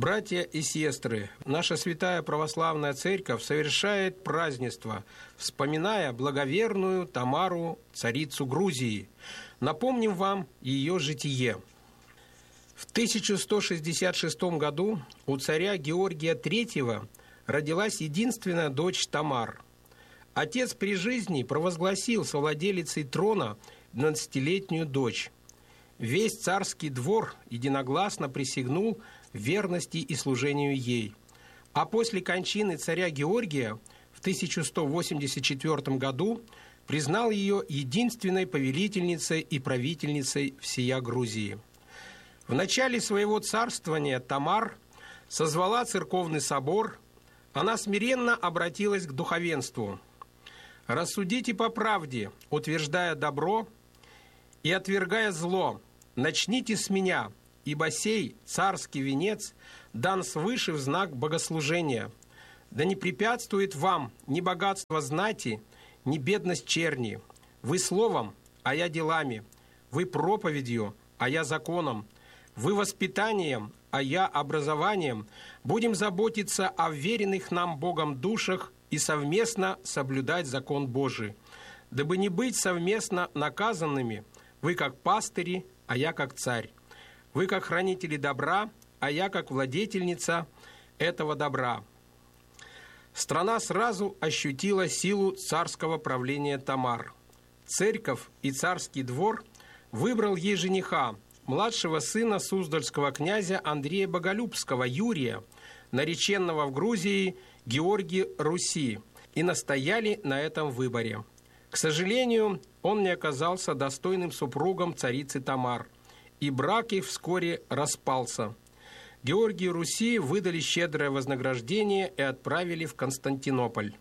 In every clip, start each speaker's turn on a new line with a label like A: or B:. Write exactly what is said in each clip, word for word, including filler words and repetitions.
A: Братья и сестры, наша святая православная церковь совершает празднество, вспоминая благоверную Тамару, царицу Грузии. Напомним вам ее житие. В тысяча сто шестьдесят шестом году у царя Георгия третьего родилась единственная дочь Тамар. Отец при жизни провозгласил совладелицей трона двенадцатилетнюю дочь. Весь царский двор единогласно присягнул верности и служению ей. А после кончины царя Георгия в тысяча сто восемьдесят четвёртом году признал ее единственной повелительницей и правительницей всея Грузии. В начале своего царствования Тамар созвала церковный собор. Она смиренно обратилась к духовенству. «Рассудите по правде, утверждая добро и отвергая зло. Начните с меня, ибо сей царский венец дан свыше в знак богослужения. Да не препятствует вам ни богатство знати, ни бедность черни. Вы словом, а я делами. Вы проповедью, а я законом. Вы воспитанием, а я образованием. Будем заботиться о веренных нам Богом душах и совместно соблюдать закон Божий. Дабы не быть совместно наказанными, вы как пастыри, а я как царь. Вы как хранители добра, а я как владетельница этого добра». Страна сразу ощутила силу царского правления Тамар. Церковь и царский двор выбрал ей жениха, младшего сына суздальского князя Андрея Боголюбского, Юрия, нареченного в Грузии Георгий Руси, и настояли на этом выборе. К сожалению, он не оказался достойным супругом царицы Тамар, и брак их вскоре распался. Георгию Руси выдали щедрое вознаграждение и отправили в Константинополь.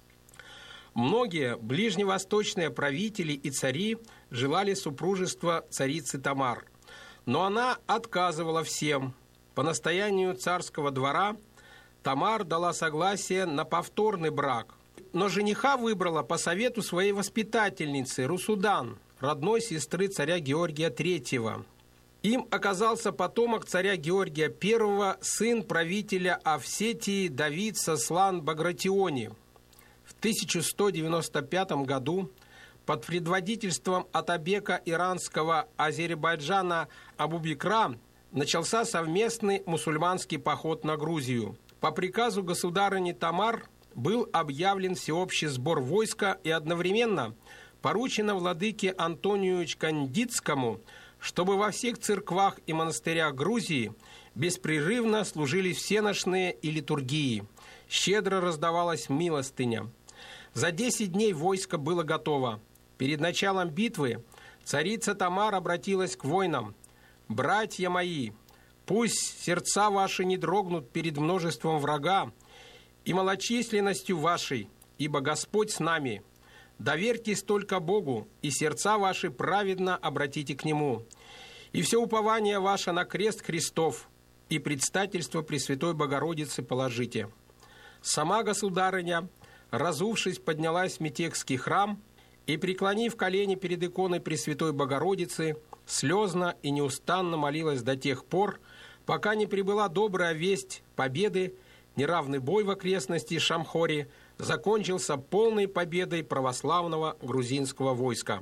A: Многие ближневосточные правители и цари желали супружества царицы Тамар, но она отказывала всем. По настоянию царского двора Тамар дала согласие на повторный брак, но жениха выбрала по совету своей воспитательницы Русудан, родной сестры царя Георгия третьего. Им оказался потомок царя Георгия первого, сын правителя Овсетии Давид Сослан Багратиони. В тысяча сто девяносто пятом году под предводительством Атабека иранского Азербайджана Абу-Бекра начался совместный мусульманский поход на Грузию. По приказу государыни Тамар был объявлен всеобщий сбор войска, и одновременно поручено владыке Антонию Чкандицкому, чтобы во всех церквах и монастырях Грузии беспрерывно служили всенощные и литургии. Щедро раздавалась милостыня. За десять дней войско было готово. Перед началом битвы царица Тамар обратилась к воинам: «Братья мои, пусть сердца ваши не дрогнут перед множеством врага и малочисленностью вашей, ибо Господь с нами. Доверьтесь только Богу, и сердца ваши праведно обратите к Нему. И все упование ваше на крест Христов, и предстательство Пресвятой Богородицы положите». Сама государыня, разувшись, поднялась в Метекский храм и, преклонив колени перед иконой Пресвятой Богородицы, слезно и неустанно молилась до тех пор, пока не прибыла добрая весть победы. Неравный бой в окрестности Шамхори закончился полной победой православного грузинского войска.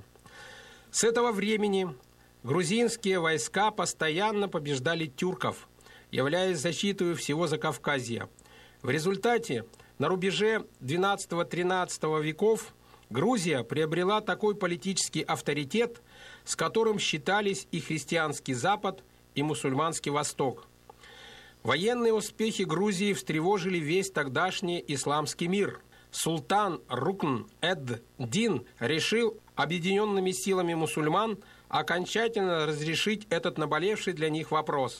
A: С этого времени грузинские войска постоянно побеждали тюрков, являясь защитой всего Закавказья. В результате на рубеже двенадцатого-тринадцатого веков Грузия приобрела такой политический авторитет, с которым считались и христианский Запад, и мусульманский Восток. Военные успехи Грузии встревожили весь тогдашний исламский мир. Султан Рукн-эд-Дин решил объединенными силами мусульман окончательно разрешить этот наболевший для них вопрос.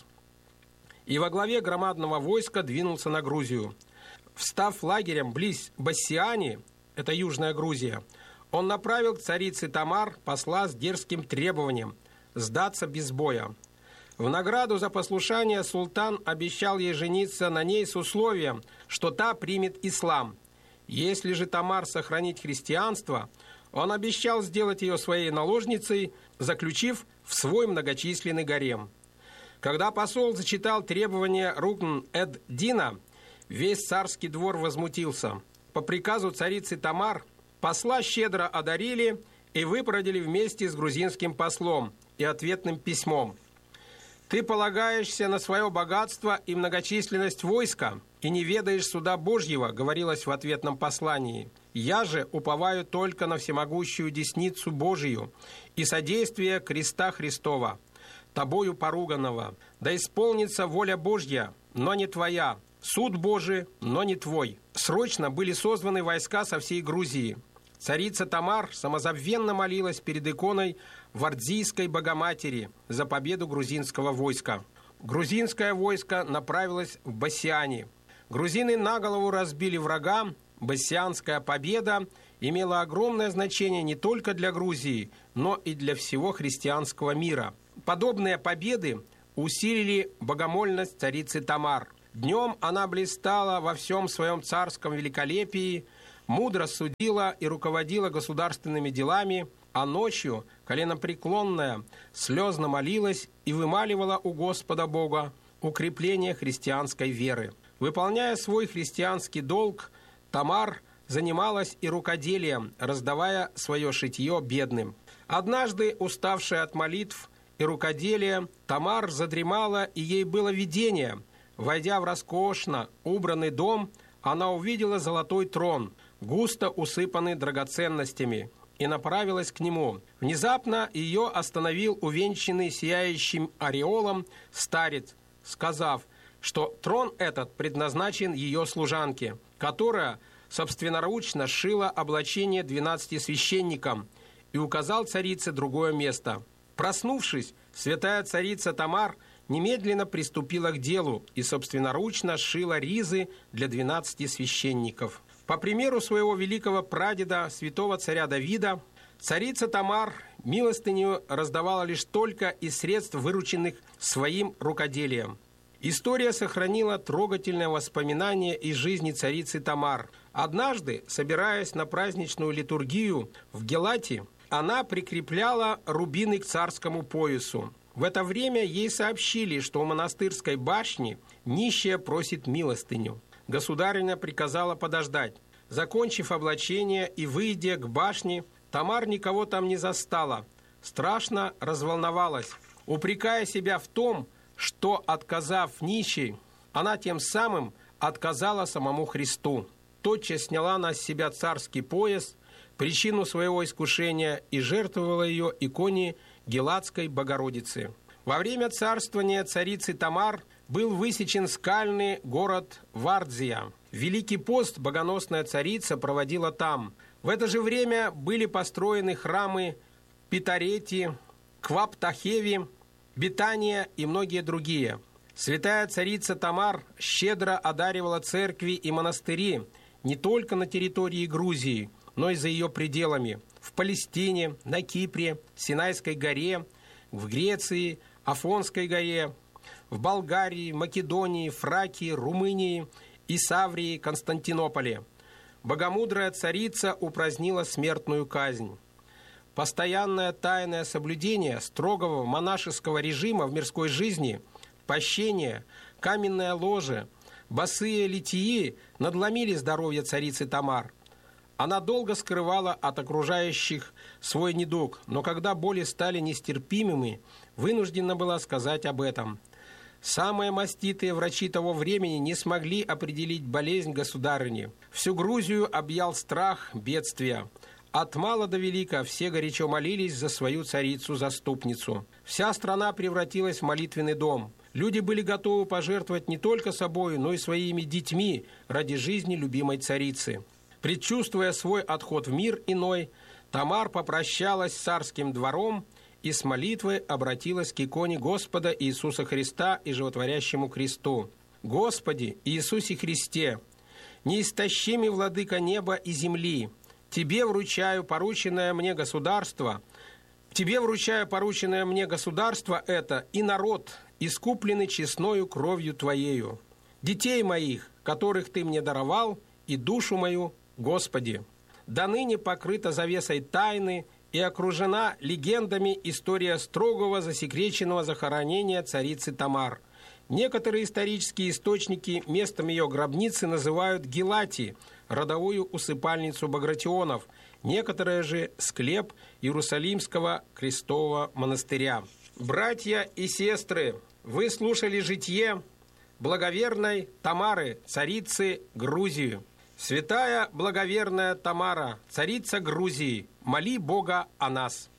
A: И во главе громадного войска двинулся на Грузию. Встав лагерем близ Бассиани, это Южная Грузия, он направил к царице Тамар посла с дерзким требованием сдаться без боя. В награду за послушание султан обещал ей жениться на ней с условием, что та примет ислам. Если же Тамар сохранит христианство, он обещал сделать ее своей наложницей, заключив в свой многочисленный гарем. Когда посол зачитал требования Рукн-эд-Дина, весь царский двор возмутился. По приказу царицы Тамар посла щедро одарили и выпроводили вместе с грузинским послом и ответным письмом. «Ты полагаешься на свое богатство и многочисленность войска, и не ведаешь суда Божьего», говорилось в ответном послании. «Я же уповаю только на всемогущую десницу Божию и содействие креста Христова, тобою поруганного. Да исполнится воля Божья, но не твоя, суд Божий, но не твой». Срочно были созваны войска со всей Грузии. Царица Тамар самозабвенно молилась перед иконой Вардзийской Богоматери за победу грузинского войска. Грузинское войско направилось в Бассиане. Грузины наголову разбили врага. Бассианская победа имела огромное значение не только для Грузии, но и для всего христианского мира. Подобные победы усилили богомольность царицы Тамар. Днем она блистала во всем своем царском великолепии, мудро судила и руководила государственными делами, а ночью, коленопреклонная, слезно молилась и вымаливала у Господа Бога укрепление христианской веры. Выполняя свой христианский долг, Тамар занималась и рукоделием, раздавая свое шитье бедным. Однажды, уставшая от молитв и рукоделия, Тамар задремала, и ей было видение. Войдя в роскошно убранный дом, она увидела золотой трон, густо усыпанный драгоценностями, и направилась к нему. Внезапно ее остановил увенчанный сияющим ореолом старец, сказав, что трон этот предназначен ее служанке, которая собственноручно сшила облачение двенадцати священникам, и указал царице другое место. Проснувшись, святая царица Тамар немедленно приступила к делу и собственноручно сшила ризы для двенадцати священников. По примеру своего великого прадеда, святого царя Давида, царица Тамар милостыню раздавала лишь только из средств, вырученных своим рукоделием. История сохранила трогательное воспоминание из жизни царицы Тамар. Однажды, собираясь на праздничную литургию в Гелате, она прикрепляла рубины к царскому поясу. В это время ей сообщили, что у монастырской башни нищая просит милостыню. Государыня приказала подождать. Закончив облачение и выйдя к башне, Тамар никого там не застала. Страшно разволновалась, упрекая себя в том, что, отказав нищей, она тем самым отказала самому Христу. Тотчас сняла она с себя царский пояс, причину своего искушения, и жертвовала ее иконе Гелатской Богородицы. Во время царствования царицы Тамар был высечен скальный город Вардзия. Великий пост богоносная царица проводила там. В это же время были построены храмы Питарети, Кваптахеви, Бетания и многие другие. Святая царица Тамар щедро одаривала церкви и монастыри не только на территории Грузии, но и за ее пределами. В Палестине, на Кипре, Синайской горе, в Греции, Афонской горе, в Болгарии, Македонии, Фракии, Румынии, Исаврии, Константинополе. Богомудрая царица упразднила смертную казнь. Постоянное тайное соблюдение строгого монашеского режима в мирской жизни, пощение, каменное ложе, босые литии надломили здоровье царицы Тамар. Она долго скрывала от окружающих свой недуг, но когда боли стали нестерпимыми, вынуждена была сказать об этом. Самые маститые врачи того времени не смогли определить болезнь государыни. Всю Грузию объял страх бедствия. От мала до велика все горячо молились за свою царицу-заступницу. Вся страна превратилась в молитвенный дом. Люди были готовы пожертвовать не только собой, но и своими детьми ради жизни любимой царицы. Предчувствуя свой отход в мир иной, Тамар попрощалась с царским двором и с молитвой обратилась к иконе Господа Иисуса Христа и животворящему кресту. «Господи Иисусе Христе, неистощимый владыка неба и земли, Тебе вручаю порученное мне государство, Тебе вручаю порученное мне государство это и народ, искупленный честною кровью Твоею, детей моих, которых Ты мне даровал, и душу мою, Господи. До ныне покрыта завесой тайны и окружена легендами история строгого засекреченного захоронения царицы Тамар. Некоторые исторические источники местом ее гробницы называют Гелати, родовую усыпальницу Багратионов, некоторые же склеп Иерусалимского крестового монастыря. Братья и сестры, вы слушали житие благоверной Тамары, царицы Грузии. Святая благоверная Тамара, царица Грузии, моли Бога о нас.